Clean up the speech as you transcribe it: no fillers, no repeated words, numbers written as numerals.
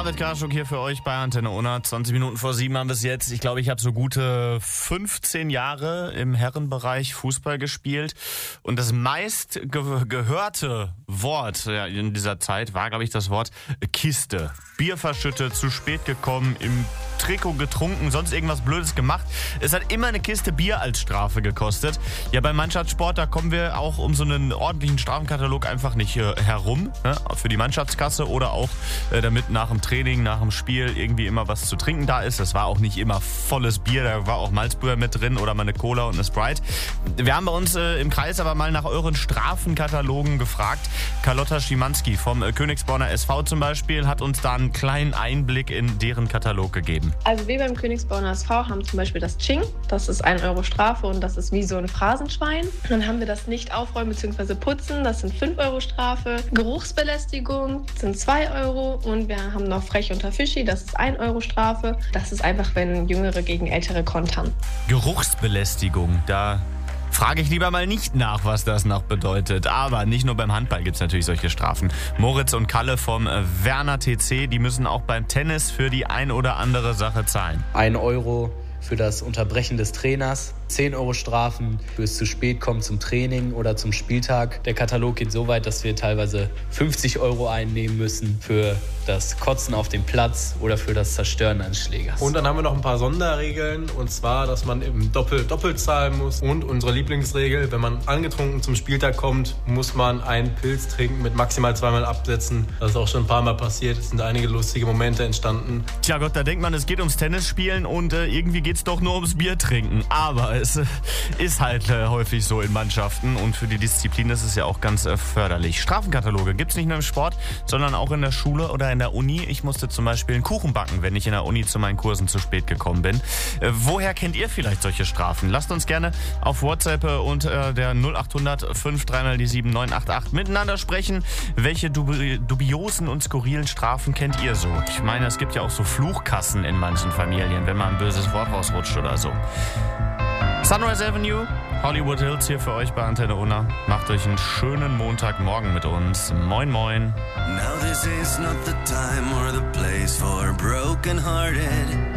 David Karschuk hier für euch bei Antenne Unna. 20 Minuten vor 7 haben wir es jetzt. Ich glaube, ich habe so gute 15 Jahre im Herrenbereich Fußball gespielt. Und das meist gehörte Wort in dieser Zeit war, glaube ich, das Wort Kiste. Bier verschüttet, zu spät gekommen, im Trikot getrunken, sonst irgendwas Blödes gemacht. Es hat immer eine Kiste Bier als Strafe gekostet. Ja, beim Mannschaftssport, da kommen wir auch um so einen ordentlichen Strafenkatalog einfach nicht herum. Ne? Für die Mannschaftskasse oder auch damit nach dem Training, nach dem Spiel irgendwie immer was zu trinken da ist. Das war auch nicht immer volles Bier, da war auch Malzbier mit drin oder mal eine Cola und eine Sprite. Wir haben bei uns im Kreis aber mal nach euren Strafenkatalogen gefragt. Carlotta Schimanski vom Königsborner SV zum Beispiel hat uns da einen kleinen Einblick in deren Katalog gegeben. Also wir beim Königsborner SV haben zum Beispiel das Ching, das ist 1 Euro Strafe und das ist wie so ein Phrasenschwein. Dann haben wir das Nicht-Aufräumen bzw. Putzen, das sind 5 Euro Strafe. Geruchsbelästigung sind 2 Euro und wir haben noch Frech unter Fischi, das ist 1 Euro Strafe. Das ist einfach, wenn Jüngere gegen Ältere kontern. Geruchsbelästigung, da frage ich lieber mal nicht nach, was das noch bedeutet. Aber nicht nur beim Handball gibt es natürlich solche Strafen. Moritz und Kalle vom Werner TC, die müssen auch beim Tennis für die ein oder andere Sache zahlen. 1 Euro für das Unterbrechen des Trainers, 10 Euro Strafen fürs zu spät kommen zum Training oder zum Spieltag. Der Katalog geht so weit, dass wir teilweise 50 Euro einnehmen müssen für das Kotzen auf dem Platz oder für das Zerstören eines Schlägers. Und dann haben wir noch ein paar Sonderregeln, und zwar, dass man eben doppelt zahlen muss. Und unsere Lieblingsregel, wenn man angetrunken zum Spieltag kommt, muss man einen Pilz trinken mit maximal 2-mal absetzen. Das ist auch schon ein paar Mal passiert. Es sind einige lustige Momente entstanden. Tja Gott, da denkt man, es geht ums Tennisspielen und irgendwie geht es doch nur ums Bier trinken. Aber es ist halt häufig so in Mannschaften und für die Disziplin ist es ja auch ganz förderlich. Strafenkataloge gibt es nicht nur im Sport, sondern auch in der Schule oder in der Uni. Ich musste zum Beispiel einen Kuchen backen, wenn ich in der Uni zu meinen Kursen zu spät gekommen bin. Woher kennt ihr vielleicht solche Strafen? Lasst uns gerne auf WhatsApp unter der 0800 53 988 miteinander sprechen. Welche dubiosen und skurrilen Strafen kennt ihr so? Ich meine, es gibt ja auch so Fluchkassen in manchen Familien, wenn mal ein böses Wort rausrutscht oder so. Sunrise Avenue, Hollywood Hills hier für euch bei Antenne Unna. Macht euch einen schönen Montagmorgen mit uns. Moin, moin. Now this is not the time or the place for broken-hearted.